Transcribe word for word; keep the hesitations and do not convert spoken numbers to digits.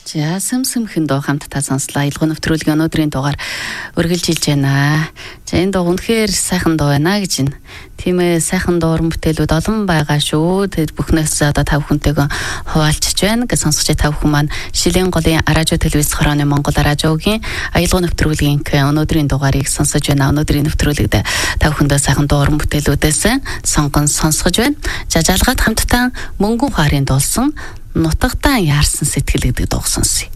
За Сэмсэмхэн доо хамтдаа сонслоо. Аялал нэвтрүүлгийн өнөөдрийн дугаар үргэлжилж байна. За энэ дуу үнэхээр сайхан дуу байна гэж байна. Тийм ээ, сайхан дууран бүтээлүүд олон байгаа шүү. Тэгээд бүхнээс одоо тав хүнтэйгээ хуваалцж байна. Гэж сонсогч тав хүн маань Шилийн голын радио телевиз хорооны Монгол радиогийн аялал нэвтрүүлгийн өнөөдрийн дугаарыг сонсож байна. Өнөөдрийн нэвтрүүлэгт тав хүндээ сайхан дууран бүтээлүүдээс сонгон сонсгож байна. За жалгаад хамтдаа Мөнгөн хаарын дуулсан Нутагтаа яарсан сэтгэл гэдэг дуу сонсъё.